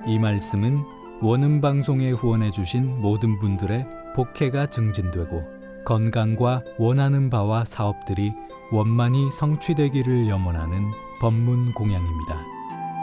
이 말씀은 원음방송에 후원해주신 모든 분들의 복혜가 증진되고 건강과 원하는 바와 사업들이 원만히 성취되기를 염원하는 법문공양입니다.